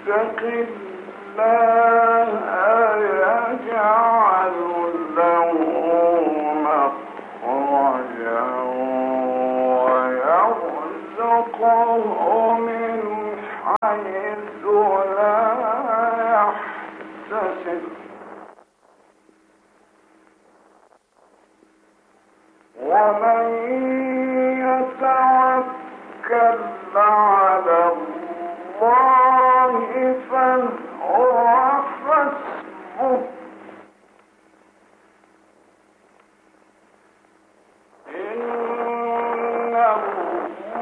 الله يجعل له مخرجا ويرزقه من حيث لا يحتسب ومن يتوكل على الله فهو